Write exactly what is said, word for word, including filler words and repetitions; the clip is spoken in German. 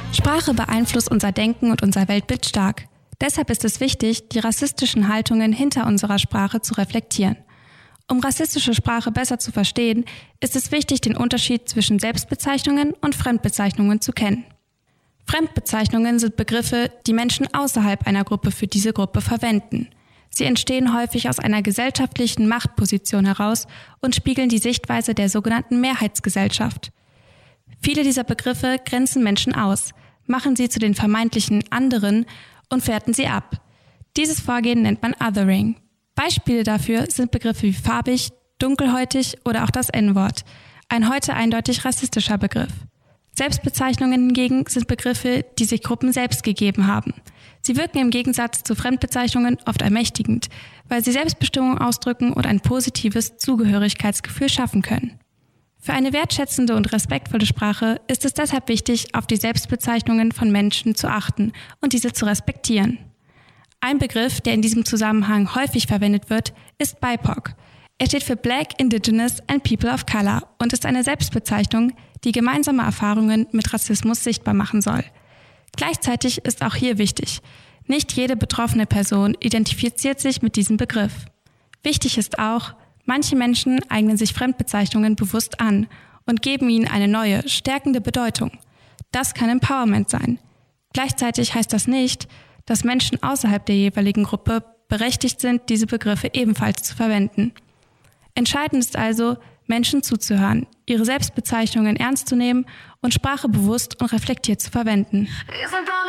Sprache beeinflusst unser Denken und unser Weltbild stark. Deshalb ist es wichtig, die rassistischen Haltungen hinter unserer Sprache zu reflektieren. Um rassistische Sprache besser zu verstehen, ist es wichtig, den Unterschied zwischen Selbstbezeichnungen und Fremdbezeichnungen zu kennen. Fremdbezeichnungen sind Begriffe, die Menschen außerhalb einer Gruppe für diese Gruppe verwenden. Sie entstehen häufig aus einer gesellschaftlichen Machtposition heraus und spiegeln die Sichtweise der sogenannten Mehrheitsgesellschaft. Viele dieser Begriffe grenzen Menschen aus, machen sie zu den vermeintlichen anderen und werten sie ab. Dieses Vorgehen nennt man Othering. Beispiele dafür sind Begriffe wie farbig, dunkelhäutig oder auch das En-Wort, ein heute eindeutig rassistischer Begriff. Selbstbezeichnungen hingegen sind Begriffe, die sich Gruppen selbst gegeben haben. Sie wirken im Gegensatz zu Fremdbezeichnungen oft ermächtigend, weil sie Selbstbestimmung ausdrücken und ein positives Zugehörigkeitsgefühl schaffen können. Für eine wertschätzende und respektvolle Sprache ist es deshalb wichtig, auf die Selbstbezeichnungen von Menschen zu achten und diese zu respektieren. Ein Begriff, der in diesem Zusammenhang häufig verwendet wird, ist B I P O C. Er steht für Black, Indigenous and People of Color und ist eine Selbstbezeichnung, die gemeinsame Erfahrungen mit Rassismus sichtbar machen soll. Gleichzeitig ist auch hier wichtig, nicht jede betroffene Person identifiziert sich mit diesem Begriff. Wichtig ist auch, manche Menschen eignen sich Fremdbezeichnungen bewusst an und geben ihnen eine neue, stärkende Bedeutung. Das kann Empowerment sein. Gleichzeitig heißt das nicht, dass Menschen außerhalb der jeweiligen Gruppe berechtigt sind, diese Begriffe ebenfalls zu verwenden. Entscheidend ist also, Menschen zuzuhören, ihre Selbstbezeichnungen ernst zu nehmen und Sprache bewusst und reflektiert zu verwenden.